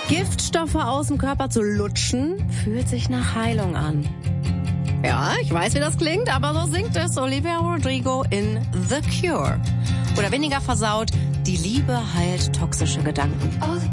Giftstoffe aus dem Körper zu lutschen, fühlt sich nach Heilung an. Ja, ich weiß, wie das klingt, aber so singt es Olivia Rodrigo in The Cure. Oder weniger versaut, die Liebe heilt toxische Gedanken.